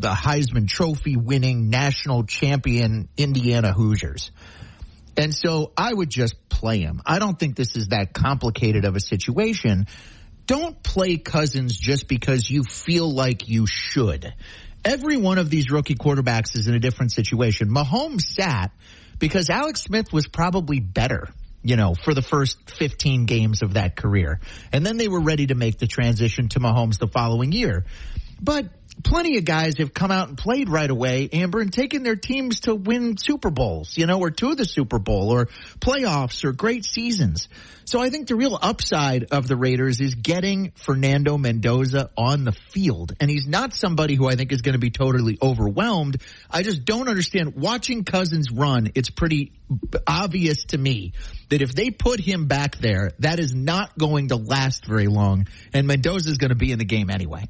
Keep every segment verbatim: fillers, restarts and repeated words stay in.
the Heisman Trophy winning national champion Indiana Hoosiers. And so I would just play him. I don't think this is that complicated of a situation. Don't play Cousins just because you feel like you should. Every one of these rookie quarterbacks is in a different situation. Mahomes sat because Alex Smith was probably better, you know, for the first fifteen games of that career. And then they were ready to make the transition to Mahomes the following year. But plenty of guys have come out and played right away, Amber, and taken their teams to win Super Bowls, you know, or to the Super Bowl or playoffs or great seasons. So I think the real upside of the Raiders is getting Fernando Mendoza on the field. And he's not somebody who I think is going to be totally overwhelmed. I just don't understand. Watching Cousins run, it's pretty obvious to me that if they put him back there, that is not going to last very long. And Mendoza is going to be in the game anyway.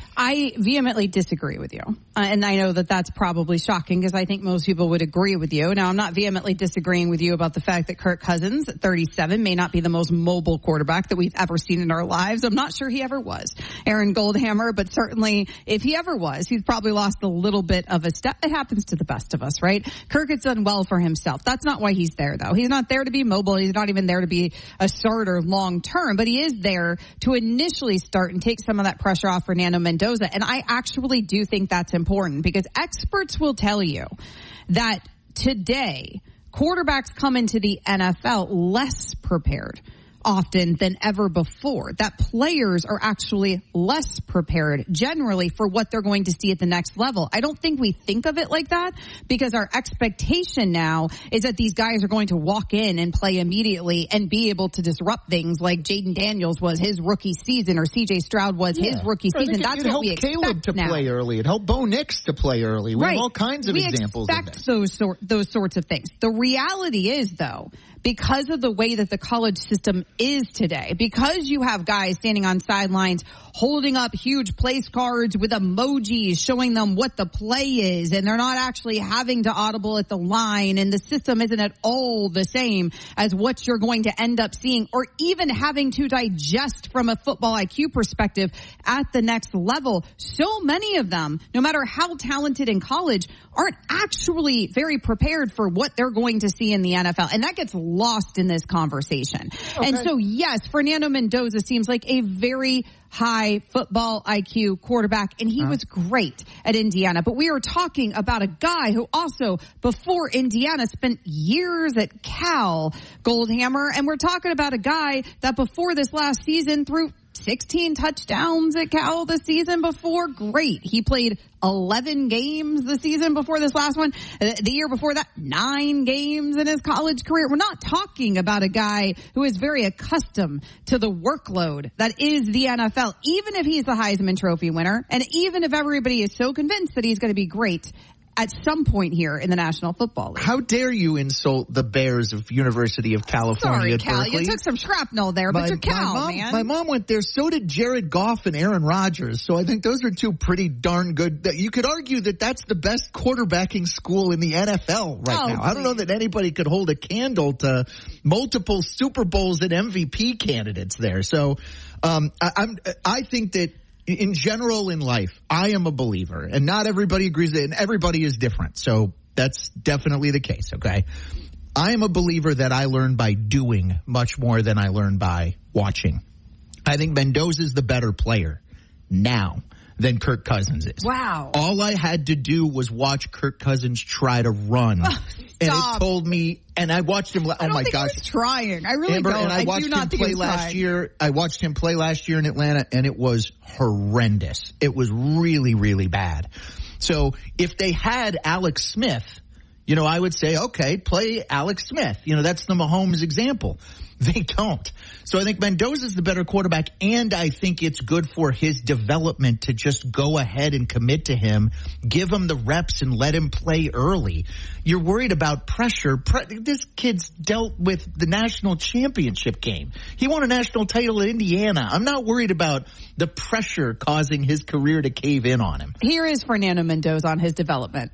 I vehemently disagree with you. Uh, and I know that that's probably shocking because I think most people would agree with you. Now, I'm not vehemently disagreeing with you about the fact that Kirk Cousins at thirty-seven may not be the most mobile quarterback that we've ever seen in our lives. I'm not sure he ever was. Aaron Goldhammer, but certainly if he ever was, he's probably lost a little bit of a step. It happens to the best of us, right? Kirk has done well for himself. That's not why he's there, though. He's not there to be mobile. He's not even there to be a starter long term, but he is there to initially start and take some of that pressure off Fernando Mendoza. And I actually do think that's important because experts will tell you that today quarterbacks come into the N F L less prepared often than ever before, that players are actually less prepared generally for what they're going to see at the next level. I don't think we think of it like that because our expectation now is that these guys are going to walk in and play immediately and be able to disrupt things like Jaden Daniels was his rookie season or C J Stroud was yeah. his rookie season. That's what we expect Caleb to now. play early. It helped Bo Nix to play early. We right. have all kinds of we examples expect of this. those sort those sorts of things. The reality is, though, because of the way that the college system is today, because you have guys standing on sidelines holding up huge place cards with emojis showing them what the play is, and they're not actually having to audible at the line, and the system isn't at all the same as what you're going to end up seeing, or even having to digest from a football I Q perspective at the next level. So many of them, no matter how talented in college, aren't actually very prepared for what they're going to see in the N F L. And that gets lost in this conversation. Okay. And so, yes, Fernando Mendoza seems like a very high football I Q quarterback, and he huh? was great at Indiana. But we are talking about a guy who also, before Indiana, spent years at Cal, Goldhammer, and we're talking about a guy that before this last season threw sixteen touchdowns at Cal the season before. Great. He played eleven games the season before this last one. The year before that, nine games in his college career. We're not talking about a guy who is very accustomed to the workload that is the N F L, even if he's the Heisman Trophy winner, and even if everybody is so convinced that he's going to be great at some point here in the National Football League. How dare you insult the Bears of University of California Sorry, Cal. Berkeley? You took some shrapnel there, but my, you're Cal, my mom, man. My mom went there. So did Jared Goff and Aaron Rodgers. So I think those are two pretty darn good. You could argue that that's the best quarterbacking school in the N F L right oh, now. please. I don't know that anybody could hold a candle to multiple Super Bowls and M V P candidates there. So um, I, I'm, I think that in general in life, I am a believer, and not everybody agrees with it, and everybody is different. So that's definitely the case, okay? I am a believer that I learn by doing much more than I learn by watching. I think Mendoza's the better player now than Kirk Cousins is. Wow. All I had to do was watch Kirk Cousins try to run. Oh, and it told me, and I watched him, oh I don't my think gosh. He was trying. I really Amber, don't. And I watched I do not him think play he was last trying. year. I watched him play last year in Atlanta, and it was horrendous. It was really, really bad. So if they had Alex Smith, you know, I would say, okay, play Alex Smith. You know, that's the Mahomes example. They don't. So I think Mendoza's the better quarterback, and I think it's good for his development to just go ahead and commit to him, give him the reps, and let him play early. You're worried about pressure. Pre- this kid's dealt with the national championship game. He won a national title at Indiana. I'm not worried about the pressure causing his career to cave in on him. Here is Fernando Mendoza on his development.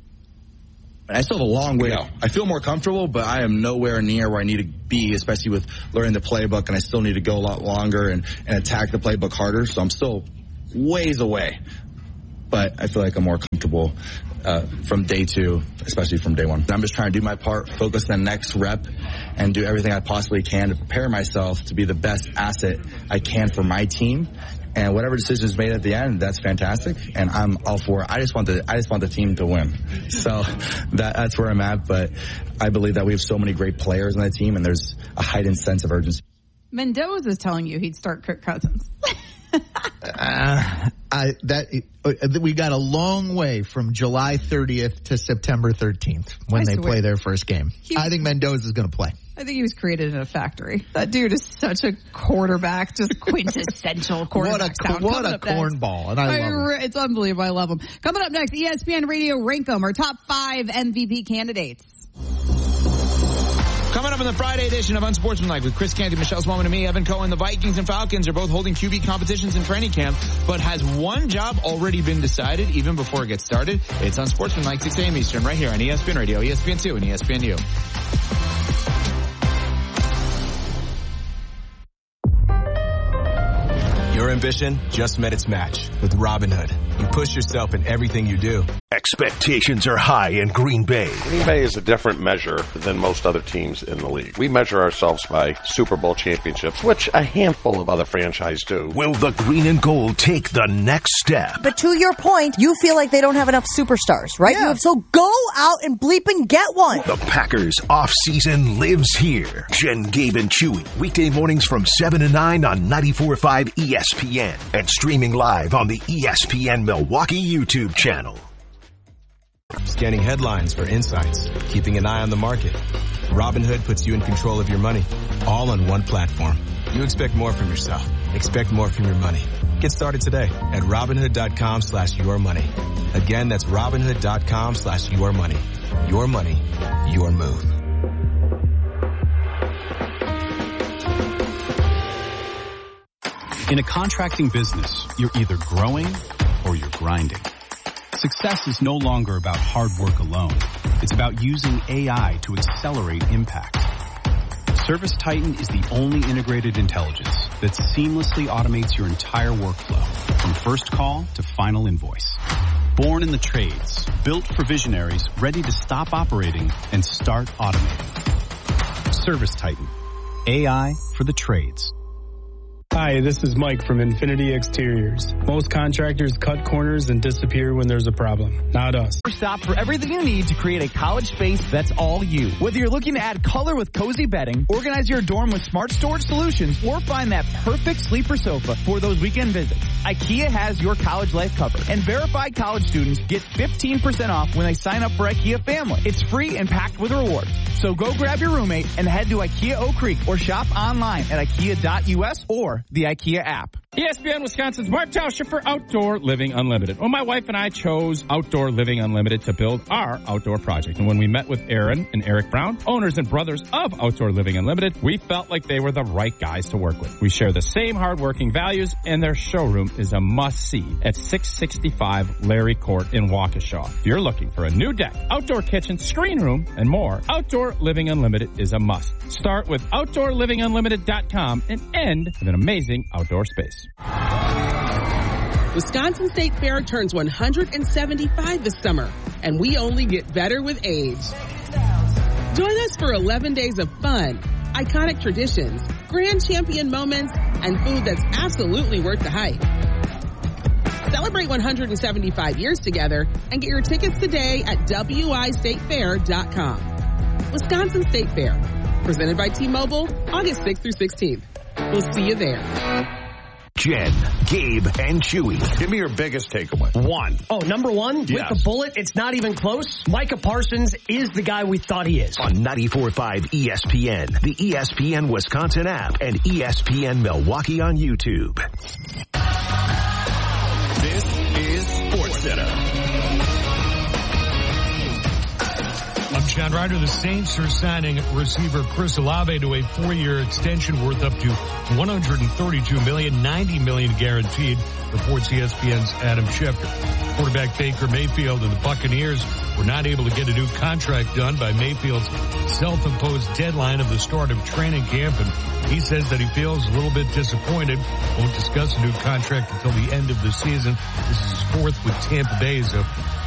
I still have a long way to go. I feel more comfortable, but I am nowhere near where I need to be, especially with learning the playbook, and I still need to go a lot longer and, and attack the playbook harder, so I'm still ways away. but I feel like I'm more comfortable uh, from day two, especially from day one. I'm just trying to do my part, focus on the next rep, and do everything I possibly can to prepare myself to be the best asset I can for my team. And whatever decision is made at the end, that's fantastic, and I'm all for it. I just want the I just want the team to win. So that, that's where I'm at. But I believe that we have so many great players on that team, and there's a heightened sense of urgency. Mendoza is telling you he'd start Kirk Cousins. uh, I that uh, we got a long way from July thirtieth to September thirteenth when I they swear. play their first game. He, I think Mendoza is going to play. I think he was created in a factory. That dude is such a quarterback, just quintessential quarterback. What a, what a cornball, and I, I love him. It's unbelievable. I love him. Coming up next, E S P N Radio Rank 'em, our top five M V P candidates. Coming up in the Friday edition of Unsportsmanlike with Chris Canty, Michelle Smallman, and me, Evan Cohen. The Vikings and Falcons are both holding Q B competitions in training camp, but has one job already been decided even before it gets started? It's Unsportsmanlike, six a.m. Eastern, right here on E S P N Radio, E S P N two, and E S P N U. Your ambition just met its match with Robinhood. You push yourself in everything you do. Expectations are high in Green Bay. Green Bay is a different measure than most other teams in the league. We measure ourselves by Super Bowl championships, which a handful of other franchises do. Will the green and gold take the next step? But to your point, you feel like they don't have enough superstars, right? Yeah. You, so go out and bleep and get one. The Packers off-season lives here. Jen, Gabe, and Chewy. Weekday mornings from seven to nine on ninety-four point five E S P N. And streaming live on the E S P N Milwaukee YouTube channel. Scanning headlines for insights, keeping an eye on the market. Robinhood puts you in control of your money, all on one platform. You expect more from yourself. Expect more from your money. Get started today at Robinhood.com slash your money. Again, that's Robinhood.com slash your money. Your money, your move. In a contracting business, you're either growing or you're grinding. Success is no longer about hard work alone. It's about using A I to accelerate impact. Service Titan is the only integrated intelligence that seamlessly automates your entire workflow, from first call to final invoice. Born in the trades, built for visionaries ready to stop operating and start automating. Service Titan. A I for the trades. Hi, this is Mike from Infinity Exteriors. Most contractors cut corners and disappear when there's a problem. Not us. Stop for everything you need to create a college space that's all you. Whether you're looking to add color with cozy bedding, organize your dorm with smart storage solutions, or find that perfect sleeper sofa for those weekend visits, IKEA has your college life covered. And verified college students get fifteen percent off when they sign up for IKEA Family. It's free and packed with rewards. So go grab your roommate and head to IKEA Oak Creek or shop online at ikea dot U S or the IKEA app. E S P N Wisconsin's Mark Tauscher for Outdoor Living Unlimited. Well, my wife and I chose Outdoor Living Unlimited to build our outdoor project. And when we met with Aaron and Eric Brown, owners and brothers of Outdoor Living Unlimited, we felt like they were the right guys to work with. We share the same hardworking values, and their showroom is a must-see at six sixty-five Larry Court in Waukesha. If you're looking for a new deck, outdoor kitchen, screen room, and more, Outdoor Living Unlimited is a must. Start with outdoor living unlimited dot com and end with an amazing outdoor space. Wisconsin State Fair turns one hundred seventy-five this summer, and we only get better with age. Join us for eleven days of fun, iconic traditions, grand champion moments, and food that's absolutely worth the hype. Celebrate one hundred seventy-five years together and get your tickets today at W I state fair dot com. Wisconsin State Fair, presented by T-Mobile, August sixth through sixteenth. We'll see you there. Jen, Gabe, and Chewy. Give me your biggest takeaway. One. Oh, number one? Yes. With the bullet, it's not even close. Micah Parsons is the guy we thought he is. On ninety-four point five E S P N, the E S P N Wisconsin app, and E S P N Milwaukee on YouTube. This is SportsCenter. I'm John Ryder, the Saints are signing receiver Chris Olave to a four-year extension worth up to one hundred thirty-two million dollars, ninety million dollars guaranteed, reports E S P N's Adam Schefter. Quarterback Baker Mayfield and the Buccaneers were not able to get a new contract done by Mayfield's self-imposed deadline of the start of training camp, and he says that he feels a little bit disappointed. Won't discuss a new contract until the end of the season. This is his fourth with Tampa Bay, so